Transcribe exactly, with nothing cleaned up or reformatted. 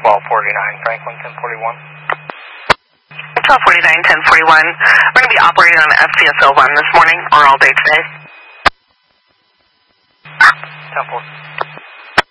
twelve forty-nine, Franklin, ten forty-one. twelve forty-nine, ten forty-one. We're going to be operating on F C S O one this morning or all day today. ten forty.